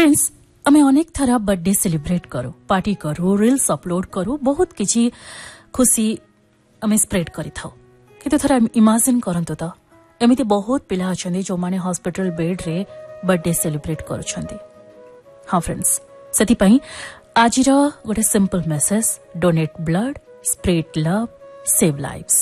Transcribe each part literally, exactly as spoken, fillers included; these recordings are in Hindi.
फ्रेंड्स आमे अनेक थरा बर्थडे सेलिब्रेट करू पार्टी करू रील्स अपलोड करू बहुत किछि खुशी आमे स्प्रेड करि थाउ किते थरा इमेजिन करंतो त एमिति बहुत पिला अछन्दी जो माने हॉस्पिटल बेड रे बर्थडे सेलिब्रेट करूछन्दी। हां फ्रेंड्स सेति पई आजिर गोटे simple message donate blood spread love save lives.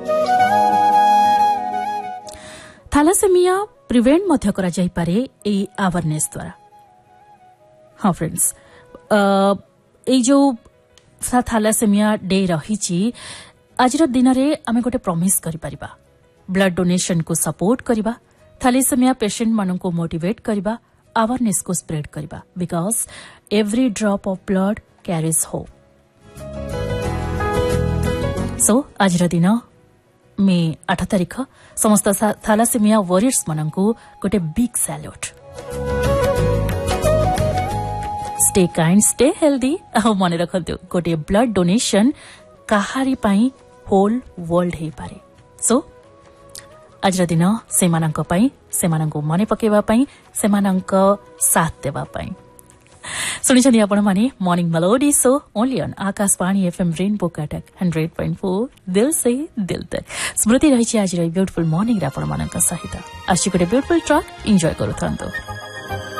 थैलासेमिया prevent मध्य करा जाई पारे ए अवेयरनेस द्वारा। हाँ फ्रेंड्स ए जो थैलासेमिया डे रही आज दिन में आम गोटे प्रॉमिस करि परिबा ब्लड डोनेशन को सपोर्ट करिबा थैलासेमिया पेशेंट मानन को मोटिवेट करिबा अवेयरनेस को स्प्रेड करिबा because every drop of blood carries hope. सो आज दिन मे आठ तारिख समस्त थैलासेमिया वॉरियर्स मानन को गोटे big salute. Stay kind stay healthy आ मन रखंतु गोटे ब्लड डोनेशन काहारी पाई होल वर्ल्ड हे पारे। सो आज दिन से मानक पाई से मानक मने पकेवा पाई से मानक साथ देवा पाई सुनिछन्ति आपण माने morning melody so only on Akashvani FM rainbow Cuttack hundred point four दिल से दिल तक। स्मृति रही आज ब्यूटीफुल मॉर्निंग रे आपण मानक सहित आज गोटे ब्यूटीफुल ट्रैक एंजॉय करू थांतो।